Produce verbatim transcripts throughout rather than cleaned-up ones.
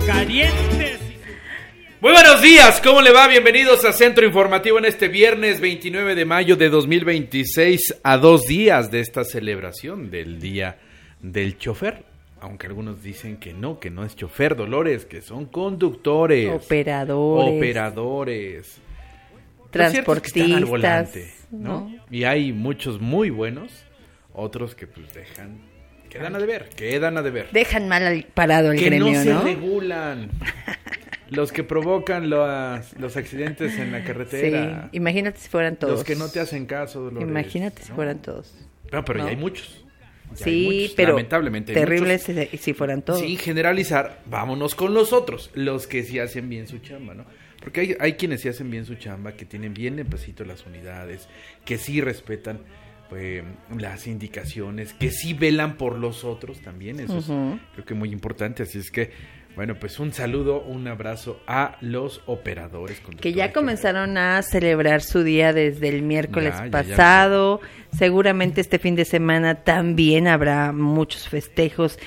Calientes. Muy buenos días, ¿cómo le va? Bienvenidos a Centro Informativo en este viernes veintinueve de mayo de dos mil veintiséis, a dos días de esta celebración del Día del Chofer. Aunque algunos dicen que no, que no es chofer, Dolores, que son conductores. Operadores. Operadores. Transportistas. Están al volante, ¿no? ¿no? Y hay muchos muy buenos, otros que pues dejan, quedan a deber, quedan a deber. Dejan mal al, parado el que gremio, no se ¿no? regulan. Los que provocan los, los accidentes en la carretera. Sí, imagínate si fueran todos. Los que no te hacen caso, Dolores. Imagínate si ¿no? fueran todos. No, pero ¿no? ya hay muchos. Ya sí, hay muchos, pero lamentablemente hay terribles muchos. si, si fueran todos. Sin generalizar, vámonos con los otros, los que sí hacen bien su chamba, ¿no? Porque hay, hay quienes sí hacen bien su chamba, que tienen bien en pasito las unidades, que sí respetan pues, las indicaciones, que sí velan por los otros también, eso uh-huh. es creo que muy importante, así es que bueno, pues un saludo, un abrazo a los operadores. Que ya comenzaron a celebrar su día desde el miércoles ya, ya, ya, pasado. ya. Seguramente este fin de semana también habrá muchos festejos.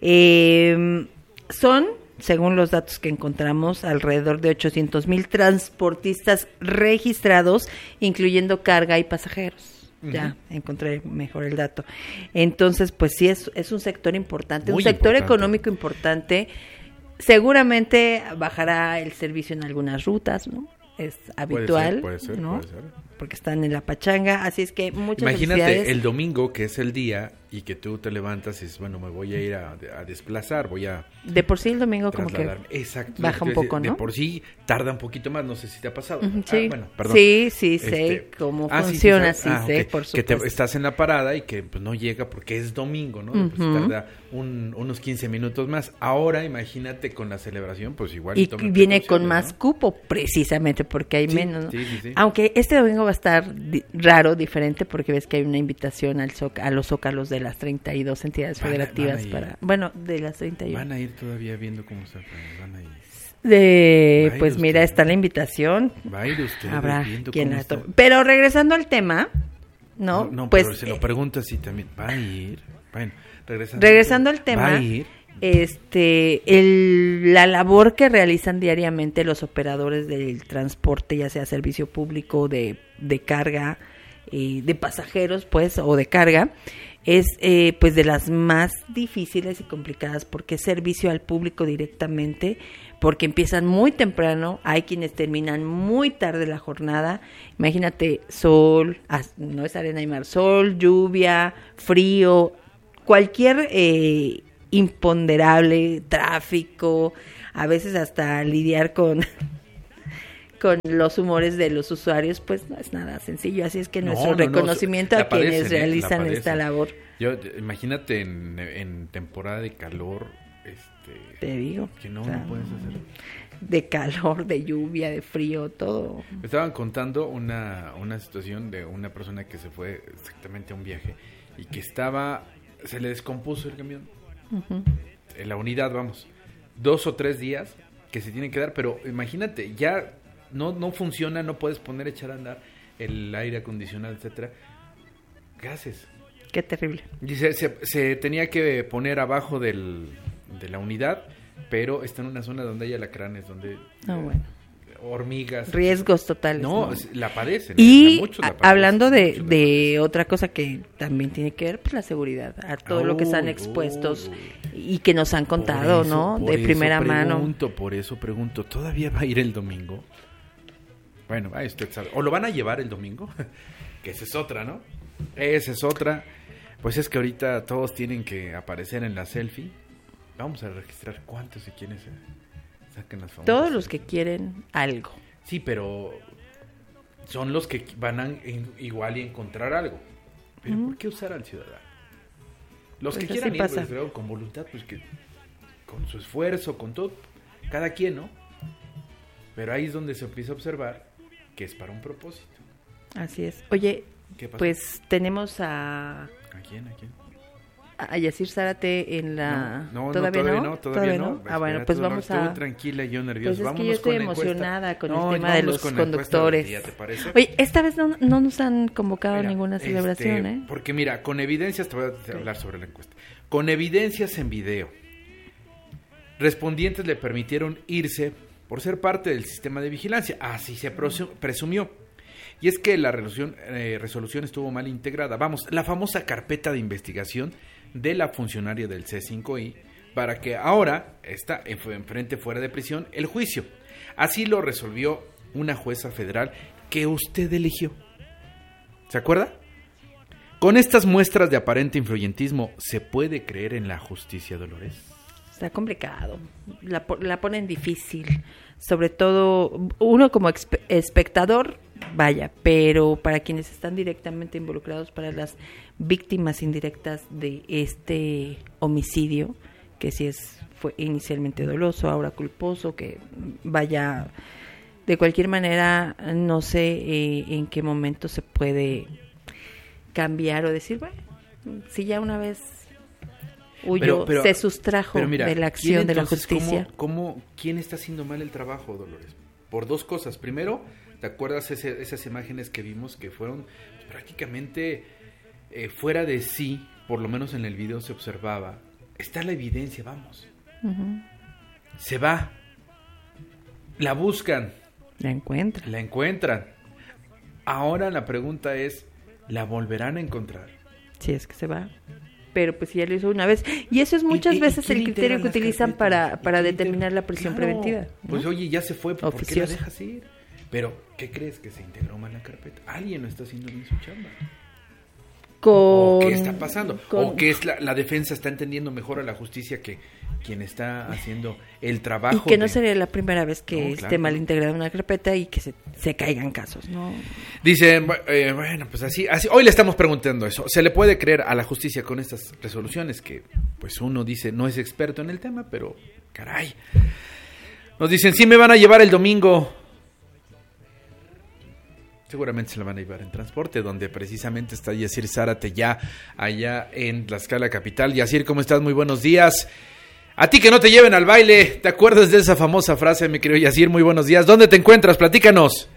Eh, son, según los datos que encontramos, alrededor de ochocientos mil transportistas registrados, incluyendo carga y pasajeros. Uh-huh. Ya, encontré mejor el dato. Entonces, pues sí, es, es un sector importante, Muy un sector importante. económico importante. Seguramente bajará el servicio en algunas rutas, ¿no? Es habitual, puede ser, puede ser, ¿no? Puede ser. Porque están en la pachanga, así es que muchas Imagínate felicidades. El domingo, que es el día, y que tú te levantas y dices, bueno, me voy a ir a, a desplazar, voy a... De por sí el domingo como que Exacto, baja un poco, decir, ¿no? De por sí tarda un poquito más, no sé si te ha pasado. Uh-huh, sí, ah, bueno, perdón. sí, sí, este, sé cómo ah, funciona, sí, sí, sí, ah, sé, okay. por supuesto. Que te, estás en la parada y que pues, no llega porque es domingo, ¿no? Uh-huh. Pues tarda un, unos quince minutos más. Ahora, imagínate con la celebración, pues igual... Y viene con más ¿no? cupo, precisamente, porque hay sí, menos, ¿no? Sí, sí, sí. Aunque este domingo va a estar di- raro, diferente, porque ves que hay una invitación al zoc- a los zócalos de las treinta y dos entidades van a, federativas van para... Bueno, de las treinta y uno. Van a ir todavía viendo cómo se van a ir. De, pues usted. mira, está la invitación. Va a ir usted. Habrá quien la tome. Pero regresando al tema, ¿no? No, no pues, pero se lo pregunto así también. Va a ir. Bueno, regresando, regresando al tema. Va a ir. Este, el, la labor que realizan diariamente los operadores del transporte, ya sea servicio público de, de carga, eh, de pasajeros, pues, o de carga, es eh, pues de las más difíciles y complicadas, porque es servicio al público directamente, porque empiezan muy temprano, hay quienes terminan muy tarde la jornada. Imagínate, sol, no es arena y mar, sol, lluvia, frío, cualquier eh, imponderable, tráfico, a veces hasta lidiar con con los humores de los usuarios, pues no es nada sencillo, así es que no, nuestro no, reconocimiento no, a quienes padecen, realizan eh, la esta labor. Yo, imagínate en, en temporada de calor, este, te digo, que no, o sea, no puedes hacer. De calor, de lluvia, de frío, todo. Me estaban contando una, una situación de una persona que se fue exactamente a un viaje y que estaba, se le descompuso el camión. Uh-huh. En la unidad, vamos, dos o tres días que se tienen que dar, pero imagínate, ya no, no funciona, no puedes poner, echar a andar el aire acondicionado, etcétera. ¿Qué haces? Qué terrible. Dice, se, se tenía que poner abajo del, de la unidad, pero está en una zona donde hay alacranes, donde ah, bueno. hormigas. Riesgos totales. No, ¿no? la padecen. Y muchos la padecen, hablando de, la de otra cosa que también tiene que ver, pues la seguridad, a todo oh, lo que están expuestos oh, y que nos han contado, eso, ¿no? De primera pregunto, mano. Por eso pregunto, ¿todavía va a ir el domingo? Bueno, ahí usted sabe. ¿O lo van a llevar el domingo? Que esa es otra, ¿no? Esa es otra. Pues es que ahorita todos tienen que aparecer en la selfie. Vamos a registrar cuántos se quieren saquen las famosas. Todos los que quieren algo. Sí, pero son los que van a igual y encontrar algo. Pero ¿mm? ¿por qué usar al ciudadano? Los pues que quieran ir pues, creo, con voluntad, pues que con su esfuerzo, con todo, cada quien, ¿no? Pero ahí es donde se empieza a observar que es para un propósito. Así es. Oye, pues tenemos a... ¿A quién? ¿A quién? A Yacir Zárate en la... No, no, ¿Todavía, no, todavía no? no, todavía no. Ah, bueno, pues vamos a... Tú tranquila y yo nervioso. Pues es que yo estoy emocionada con no, el tema de los con conductores. Día, ¿te parece? Oye, esta vez no, no nos han convocado mira, a ninguna celebración, este, ¿eh? Porque mira, con evidencias, te voy a hablar sobre la encuesta. Con evidencias en video, respondientes le permitieron irse por ser parte del sistema de vigilancia. Así se presumió. Y es que la resolución, eh, resolución estuvo mal integrada. Vamos, la famosa carpeta de investigación de la funcionaria del C cinco I, para que ahora está enfrente fuera de prisión el juicio. Así lo resolvió una jueza federal que usted eligió. ¿Se acuerda? Con estas muestras de aparente influyentismo, ¿se puede creer en la justicia, Dolores? Está complicado, la, la ponen difícil, sobre todo uno como expe- espectador, vaya, pero para quienes están directamente involucrados, para las víctimas indirectas de este homicidio, que si es fue inicialmente doloso, ahora culposo, que vaya, de cualquier manera, no sé eh, en qué momento se puede cambiar o decir, bueno, si ya una vez huyó, pero, pero, se sustrajo mira, de la acción de la justicia. ¿cómo, cómo, ¿Quién está haciendo mal el trabajo, Dolores? Por dos cosas. Primero, ¿te acuerdas ese, esas imágenes que vimos que fueron pues, prácticamente eh, fuera de sí? Por lo menos en el video se observaba. Está la evidencia, vamos. Uh-huh. Se va. La buscan. La encuentran. La encuentran. Ahora la pregunta es, ¿la volverán a encontrar? Si es que se va. Pero pues ya lo hizo una vez. Y eso es muchas ¿Y, veces y el criterio que utilizan para, para determinar la prisión claro, preventiva, ¿no? Pues oye, ya se fue, ¿por Oficiosa. qué la dejas ir? Pero, ¿qué crees? ¿Que se integró mal la carpeta? Alguien no está haciendo bien su chamba. Con, ¿O qué está pasando? Con, ¿O que es la, la defensa está entendiendo mejor a la justicia que quien está haciendo el trabajo? Y que no de... sería la primera vez que no, esté claro. mal integrada una carpeta y que se, se caigan casos, ¿no? Dicen, eh, bueno, pues así, así, hoy le estamos preguntando eso. ¿Se le puede creer a la justicia con estas resoluciones que, pues uno dice, no es experto en el tema, pero, caray. Nos dicen, sí me van a llevar el domingo. Seguramente se la van a llevar en transporte, donde precisamente está Yacir Zárate ya allá en Tlaxcala capital. Yacir, ¿cómo estás? Muy buenos días. A ti que no te lleven al baile, ¿te acuerdas de esa famosa frase, mi querido Yacir? Muy buenos días. ¿Dónde te encuentras? Platícanos.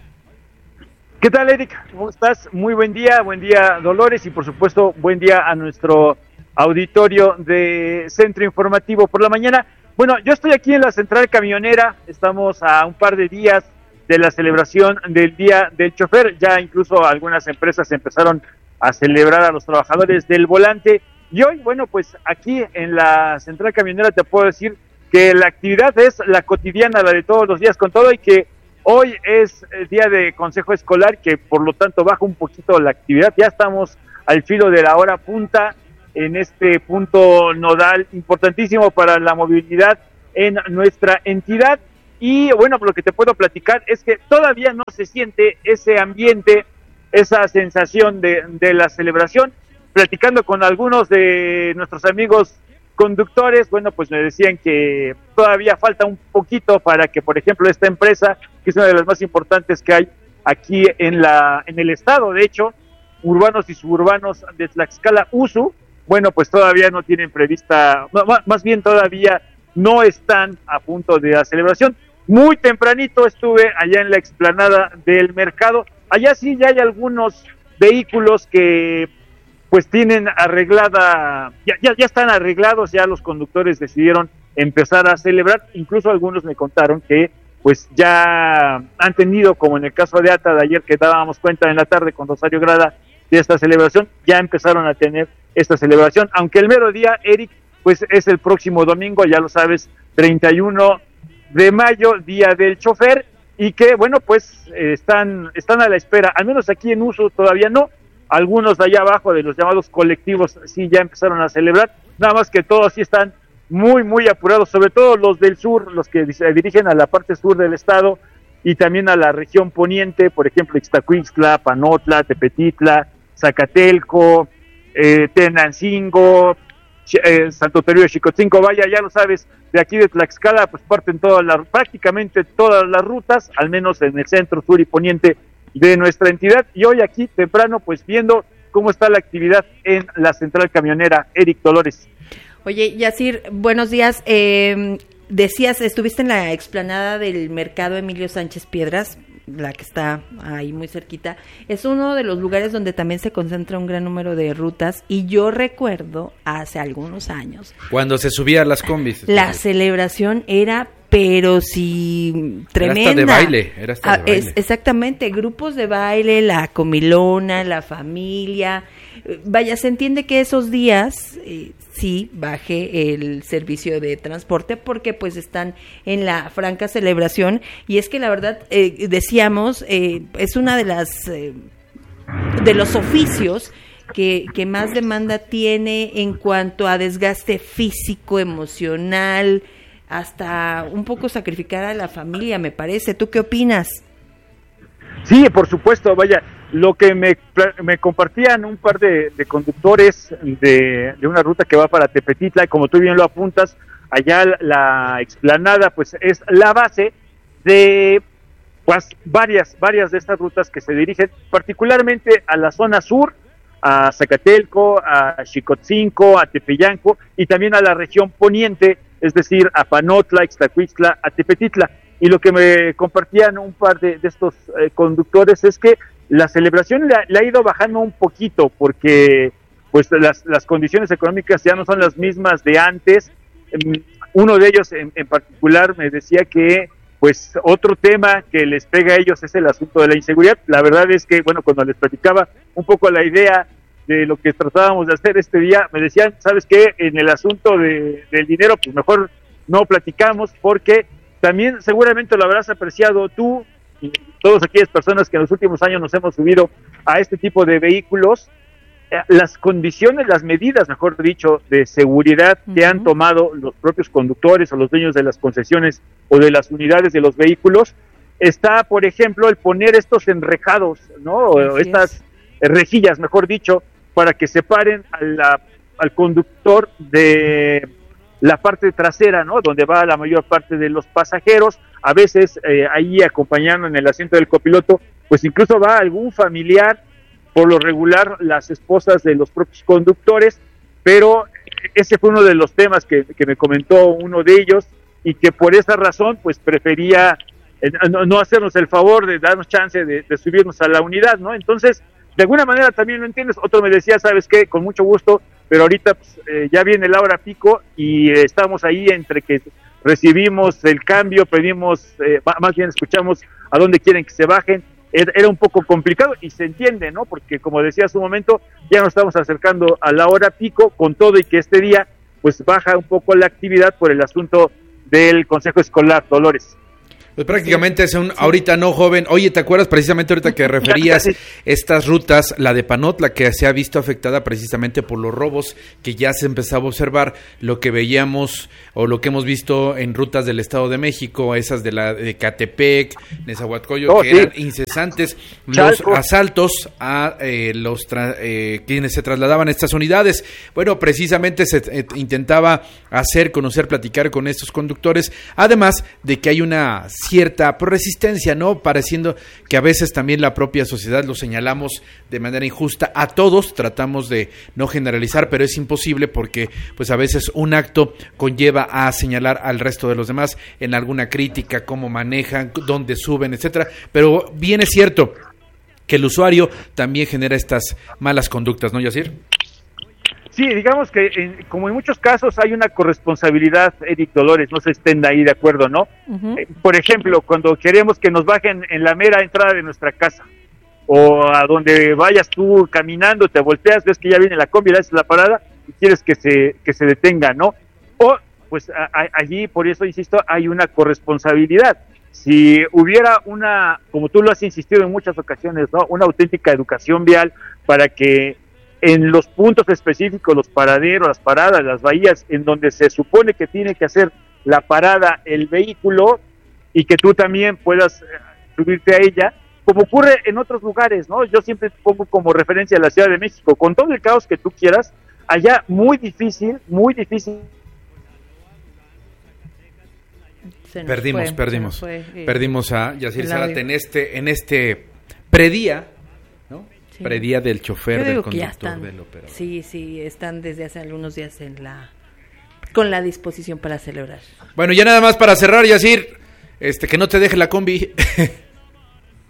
¿Qué tal, Eric? ¿Cómo estás? Muy buen día, buen día, Dolores, y por supuesto, buen día a nuestro auditorio de Centro Informativo por la mañana. Bueno, yo estoy aquí en la Central Camionera, estamos a un par de días de la celebración del Día del Chofer. Ya incluso algunas empresas empezaron a celebrar a los trabajadores del volante. Y hoy, bueno, pues aquí en la Central Camionera te puedo decir que la actividad es la cotidiana, la de todos los días con todo, y que hoy es el día de consejo escolar, que por lo tanto baja un poquito la actividad. Ya estamos al filo de la hora punta en este punto nodal importantísimo para la movilidad en nuestra entidad. Y bueno, lo que te puedo platicar es que todavía no se siente ese ambiente, esa sensación de, de la celebración. Platicando con algunos de nuestros amigos conductores, bueno, pues me decían que todavía falta un poquito para que, por ejemplo, esta empresa, que es una de las más importantes que hay aquí en la en el estado, de hecho, urbanos y suburbanos de Tlaxcala, U S U, bueno, pues todavía no tienen prevista, más bien todavía no están a punto de la celebración. Muy tempranito estuve allá en la explanada del mercado. Allá sí ya hay algunos vehículos que pues tienen arreglada, ya, ya, ya están arreglados, ya los conductores decidieron empezar a celebrar. Incluso algunos me contaron que pues ya han tenido, como en el caso de Ata de ayer que dábamos cuenta en la tarde con Rosario Grada de esta celebración, ya empezaron a tener esta celebración, aunque el mero día, Eric, pues es el próximo domingo, ya lo sabes, treinta y uno de mayo, Día del Chofer, y que, bueno, pues eh, están están a la espera, al menos aquí en U S U todavía no, algunos de allá abajo, de los llamados colectivos, sí ya empezaron a celebrar, nada más que todos sí están muy, muy apurados, sobre todo los del sur, los que se dirigen a la parte sur del estado, y también a la región poniente, por ejemplo, Ixtacuixtla, Panotla, Tepetitla, Zacatelco, eh, Tenancingo, Eh, Santo Toribio, Xicotzinco, vaya, ya lo sabes, de aquí de Tlaxcala, pues parten todas las, prácticamente todas las rutas, al menos en el centro, sur y poniente de nuestra entidad, y hoy aquí temprano, pues viendo cómo está la actividad en la Central Camionera. Eric, Dolores. Oye, Yacir, buenos días, eh, decías, estuviste en la explanada del mercado Emilio Sánchez Piedras, la que está ahí muy cerquita, es uno de los lugares donde también se concentra un gran número de rutas, y yo recuerdo hace algunos años cuando se subía a las combis, la celebración era pero sí tremenda. Era hasta de baile, era hasta de baile. Es, exactamente, grupos de baile, la comilona, la familia. Vaya, se entiende que esos días eh, sí baje el servicio de transporte porque pues están en la franca celebración, y es que la verdad, eh, decíamos, eh, es una de las eh, de los oficios que, que más demanda tiene en cuanto a desgaste físico, emocional, hasta un poco sacrificar a la familia, me parece. ¿Tú qué opinas? Sí, por supuesto, vaya, lo que me, me compartían un par de, de conductores de, de una ruta que va para Tepetitla, y como tú bien lo apuntas, allá la, la explanada pues es la base de pues varias, varias de estas rutas que se dirigen particularmente a la zona sur, a Zacatelco, a Xicotzinco, a Tepeyanco, y también a la región poniente, es decir, a Panotla, Ixtacuixtla, a Tepetitla. Y lo que me compartían un par de, de estos eh, conductores es que la celebración le ha, le ha ido bajando un poquito porque pues las, las condiciones económicas ya no son las mismas de antes. Uno de ellos en, en particular me decía que pues otro tema que les pega a ellos es el asunto de la inseguridad. La verdad es que, bueno, cuando les platicaba un poco la idea de lo que tratábamos de hacer este día, me decían, ¿sabes qué? En el asunto de, del dinero, pues mejor no platicamos, porque también seguramente lo habrás apreciado tú y todas aquellas personas que en los últimos años nos hemos subido a este tipo de vehículos, eh, las condiciones, las medidas, mejor dicho, de seguridad uh-huh. que han tomado los propios conductores o los dueños de las concesiones o de las unidades de los vehículos, está, por ejemplo, el poner estos enrejados, ¿no? O estas es. rejillas, mejor dicho, para que separen a la, al conductor de la parte trasera, ¿no? Donde va la mayor parte de los pasajeros. A veces eh, ahí acompañando en el asiento del copiloto, pues incluso va algún familiar, por lo regular las esposas de los propios conductores, pero ese fue uno de los temas que, que me comentó uno de ellos, y que por esa razón pues prefería eh, no, no hacernos el favor de darnos chance de, de subirnos a la unidad, ¿no? Entonces, de alguna manera también lo entiendes. Otro me decía, ¿sabes qué? Con mucho gusto, pero ahorita pues, eh, ya viene la hora pico y eh, estamos ahí entre que recibimos el cambio, pedimos, eh, más bien escuchamos a dónde quieren que se bajen. Era un poco complicado y se entiende, ¿no? Porque como decía hace un momento, ya nos estamos acercando a la hora pico, con todo y que este día pues baja un poco la actividad por el asunto del Consejo Escolar, Dolores. Pues prácticamente es un ahorita no, joven. Oye, ¿te acuerdas precisamente ahorita que referías estas rutas, la de Panotla, que se ha visto afectada precisamente por los robos, que ya se empezaba a observar, lo que veíamos o lo que hemos visto en rutas del Estado de México, esas de la de Catepec, Nezahualcóyotl, oh, que sí. eran incesantes, Chalco. Los asaltos a eh, los tra- eh, quienes se trasladaban a estas unidades? Bueno, precisamente se eh, intentaba hacer, conocer, platicar con estos conductores, además de que hay una cierta resistencia, ¿no? Pareciendo que a veces también la propia sociedad lo señalamos de manera injusta. A todos tratamos de no generalizar, pero es imposible porque pues a veces un acto conlleva a señalar al resto de los demás en alguna crítica, cómo manejan, dónde suben, etcétera. Pero bien es cierto que el usuario también genera estas malas conductas, ¿no, Yacir? Sí, digamos que en, como en muchos casos hay una corresponsabilidad, Eric, Dolores, no se estén ahí de acuerdo, ¿no? Uh-huh. Eh, por ejemplo, cuando queremos que nos bajen en la mera entrada de nuestra casa, o a donde vayas tú caminando, te volteas, ves que ya viene la combi, le haces la parada y quieres que se que se detenga, ¿no? O, pues a, a, allí, por eso insisto, hay una corresponsabilidad. Si hubiera una, como tú lo has insistido en muchas ocasiones, ¿no? Una auténtica educación vial para que en los puntos específicos, los paraderos, las paradas, las bahías, en donde se supone que tiene que hacer la parada el vehículo y que tú también puedas subirte a ella, como ocurre en otros lugares, ¿no? Yo siempre pongo como referencia a la Ciudad de México, con todo el caos que tú quieras, allá muy difícil, muy difícil. Perdimos, fue, perdimos, fue, eh, perdimos a Yacir Zárate en este, en este predía, ¿no? Sí. Predía del chofer, del conductor, del operador. Sí, sí, están desde hace algunos días en la con la disposición para celebrar. Bueno, ya nada más para cerrar, Yacir, este, que no te deje la combi.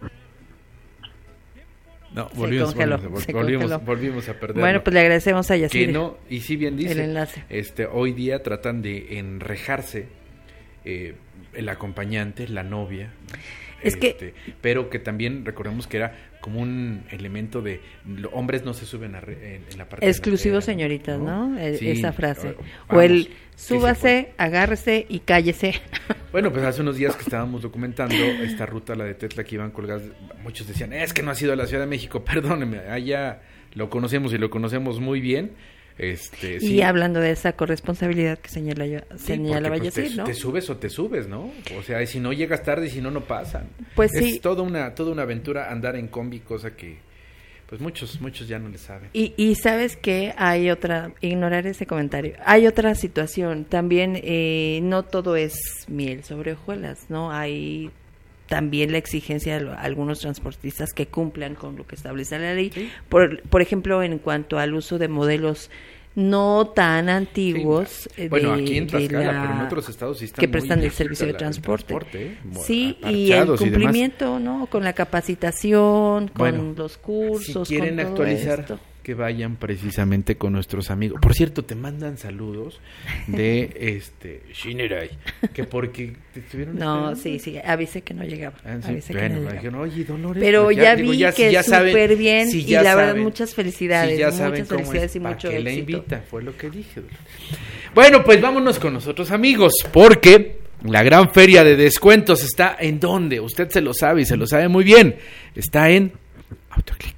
No, volvimos, congeló, volvimos, se volvimos, congeló. volvimos a perderlo. Bueno, pues le agradecemos a Yacir. Que no, y sí bien dice, el enlace. Este, hoy día tratan de enrejarse eh, el acompañante, la novia. Es este, que... Pero que también recordemos que era como un elemento de... Los hombres no se suben a re, en, en la parte exclusivo, delantera, señoritas, ¿no? ¿no? El, sí, esa frase. Vamos, o el súbase, agárrese y cállese. Bueno, pues hace unos días que estábamos documentando esta ruta, la de Tetla, que iban colgadas, muchos decían, es que no ha sido a la Ciudad de México, perdónenme, allá lo conocemos y lo conocemos muy bien. Este, y sí. hablando de esa corresponsabilidad que señala yo, sí, señalaba pues, Yacir, te, ¿no? te subes o te subes, ¿no? O sea, si no llegas tarde y si no, no pasan. Pues es sí. toda una, toda una aventura andar en combi, cosa que pues muchos, muchos ya no le saben. Y, y sabes que hay otra, ignorar ese comentario, hay otra situación, también eh, no todo es miel sobre hojuelas, ¿no? Hay también la exigencia de algunos transportistas que cumplan con lo que establece la ley, ¿sí? por, por ejemplo, en cuanto al uso de modelos no tan antiguos, sí. Bueno, de, aquí en Tlaxcala, la, pero en otros estados sí están que prestan muy el servicio de transporte, transporte ¿eh? Sí, y el cumplimiento, y ¿no? Con la capacitación, con bueno, los cursos, si quieren con todo actualizar, esto. Que vayan precisamente con nuestros amigos. Por cierto, te mandan saludos de este Shinerai, que porque te estuvieron No, esperando. sí, sí, avisé que no llegaba. Ah, sí, avisé bueno, que no me llegaba. dijeron, oye, Dolores, pero pues ya digo, vi ya, que si ya súper saben, bien si y ya la saben, verdad muchas felicidades, si ya saben muchas cómo felicidades es, y ¿para mucho qué éxito. la invita? Fue lo que dije. Dolores. Bueno, pues vámonos con nosotros, amigos, porque la gran feria de descuentos está en donde, usted se lo sabe y se lo sabe muy bien, está en Autoclick.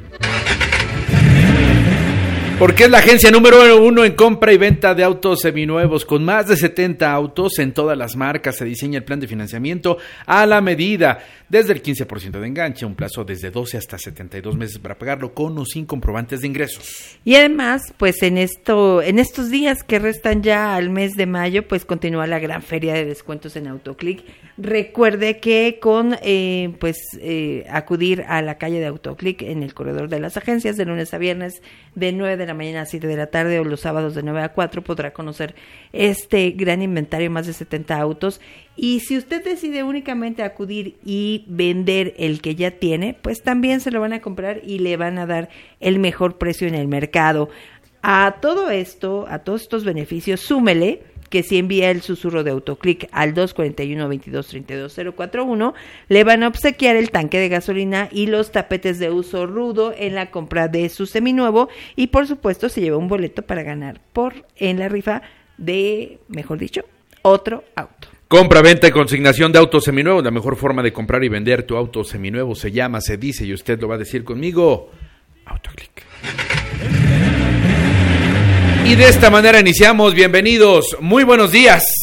Porque es la agencia número uno en compra y venta de autos seminuevos, con más de setenta autos en todas las marcas. Se diseña el plan de financiamiento a la medida, desde el quince por ciento de enganche, un plazo desde doce hasta setenta y dos meses para pagarlo con o sin comprobantes de ingresos. Y además, pues en esto, en estos días que restan ya al mes de mayo, pues continúa la gran feria de descuentos en Autoclick. Recuerde que con eh, pues eh, acudir a la calle de Autoclick en el corredor de las agencias de lunes a viernes de nueve de la mañana a siete de la tarde o los sábados de nueve a cuatro podrá conocer este gran inventario, más de setenta autos. Y si usted decide únicamente acudir y vender el que ya tiene, pues también se lo van a comprar y le van a dar el mejor precio en el mercado. A todo esto, a todos estos beneficios, súmele que si envía el susurro de Autoclick al dos cuatro uno, veintidós treinta y dos cero cuatro uno, le van a obsequiar el tanque de gasolina y los tapetes de uso rudo en la compra de su seminuevo, y por supuesto se lleva un boleto para ganar por en la rifa de, mejor dicho, otro auto. Compra, venta y consignación de autos seminuevos, la mejor forma de comprar y vender tu auto seminuevo se llama, se dice, y usted lo va a decir conmigo, Autoclick. Y de esta manera iniciamos. Bienvenidos, muy buenos días.